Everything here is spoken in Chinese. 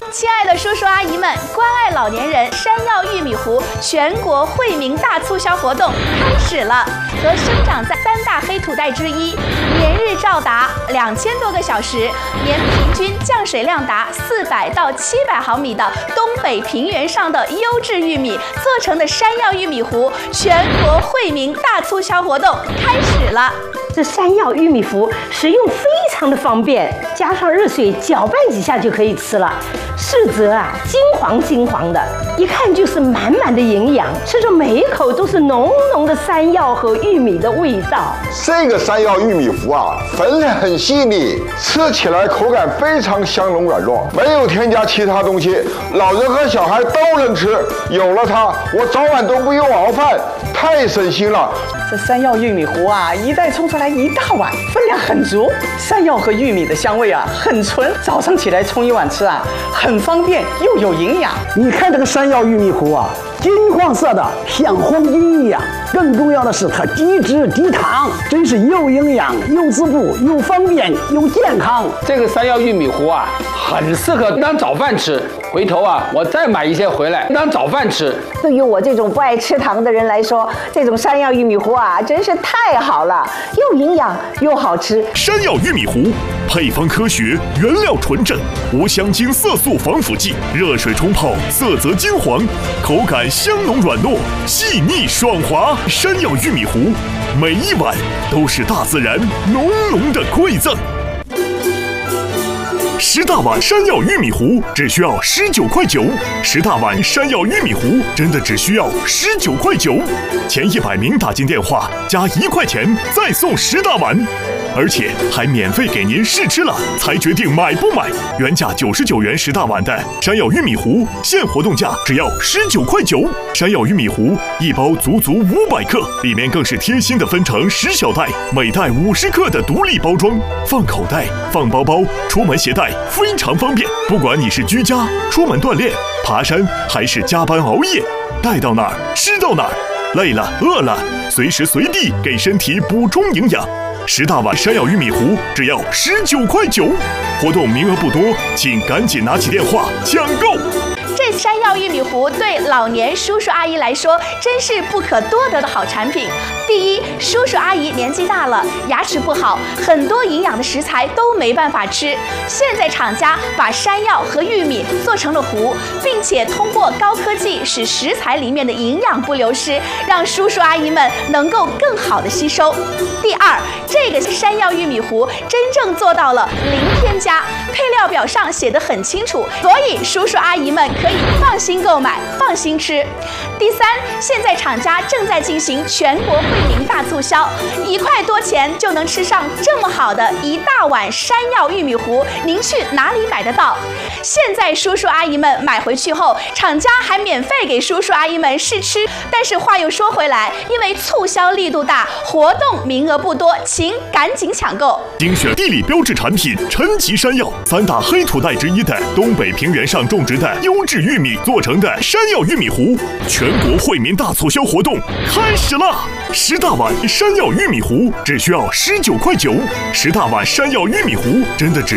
亲爱的叔叔阿姨们，关爱老年人山药玉米糊全国惠民大促销活动开始了。和生长在3大黑土带之一，连日照达2000多个小时，年平均降水量达400到700毫米的东北平原上的优质玉米做成的山药玉米糊全国惠民大促销活动开始了。 这山药玉米糊食用非常的方便，加上热水搅拌几下就可以吃了。视则金黄金黄的，一看就是满满的营养，吃着每一口都是浓浓的山药和玉米的味道。 这个山药玉米糊粉很细腻，吃起来口感非常香浓软糯，没有添加其他东西，老人和小孩都能吃。有了它，我早晚都不用熬饭，太省心了。 这山药玉米糊一袋冲出来1大碗，分量很足。山药和玉米的香味很纯，早上起来冲一碗吃很方便又有营养。 你看这个山药玉米糊金黄色的，像黄金一样。更重要的是它低脂低糖，真是又营养又滋补又方便又健康。 这个山药玉米糊很适合当早饭吃。回头我再买一些回来当早饭吃。 对于我这种不爱吃糖的人来说，这种山药玉米糊真是太好了，又营养又好吃。 山药玉米糊配方科学，原料纯正，无香精、色素、防腐剂，热水冲泡，色泽金黄，口感香浓软糯，细腻爽滑。山药玉米糊，每一碗都是大自然浓浓的馈赠。10大碗山药玉米糊只需要19块9，10大碗山药玉米糊真的只需要19块9，前100名打进电话加1块钱再送10大碗，而且还免费给您试吃了才决定买不买。原价99元10大碗的山药玉米糊，现活动价只要19块9。山药玉米糊一包足足500克，里面更是贴心的分成10小袋，每袋50克的独立包装，放口袋、放包包、出门携带非常方便。不管你是居家、出门锻炼、爬山，还是加班熬夜，带到哪儿吃到哪儿，累了饿了，随时随地给身体补充营养。10大碗山药玉米糊只要19块9，活动名额不多，请赶紧拿起电话抢购。 这山药玉米糊对老年叔叔阿姨来说真是不可多得的好产品。第一，叔叔阿姨年纪大了，牙齿不好，很多营养的食材都没办法吃。现在厂家把山药和玉米做成了糊，并且通过高科技使食材里面的营养不流失，让叔叔阿姨们能够更好的吸收。第二，这个山药玉米糊真正做到了零添加，配料表上写得很清楚，所以叔叔阿姨们可以放心购买，放心吃。第三，现在厂家正在进行全国惠民大促销，1块多钱就能吃上这么好的1大碗山药玉米糊，您去哪里买得到？现在叔叔阿姨们买回去后，厂家还免费给叔叔阿姨们试吃。但是话又说回来，因为促销力度大，活动名额不多，请赶紧抢购。 精选地理标志产品陈吉山药，3大黑土带之一的东北平原上种植的优质玉米做成的山药玉米糊，全国惠民大促销活动开始了！10大碗山药玉米糊只需要19块9，10大碗山药玉米糊真的只